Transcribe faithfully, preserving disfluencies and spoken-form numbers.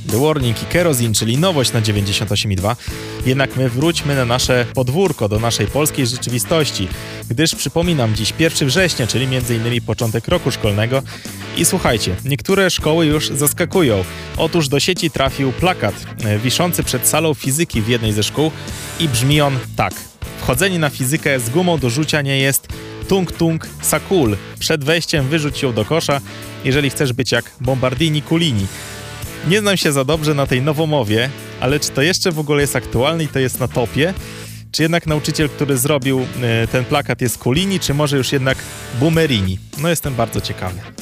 The Warning i Kerosene, czyli nowość na dziewięćdziesiąt osiem i dwa. Jednak my wróćmy na nasze podwórko, do naszej polskiej rzeczywistości, gdyż przypominam, dziś pierwszego września, czyli między innymi początek roku szkolnego. I słuchajcie, niektóre szkoły już zaskakują. Otóż do sieci trafił plakat wiszący przed salą fizyki w jednej ze szkół i brzmi on tak. Wchodzenie na fizykę z gumą do rzucia nie jest tung tung sakul. Przed wejściem wyrzuć ją do kosza, jeżeli chcesz być jak Bombardini Kulini. Nie znam się za dobrze na tej nowomowie, ale czy to jeszcze w ogóle jest aktualne i to jest na topie? Czy jednak nauczyciel, który zrobił ten plakat jest Kulini, czy może już jednak Boomerini? No jestem bardzo ciekawy.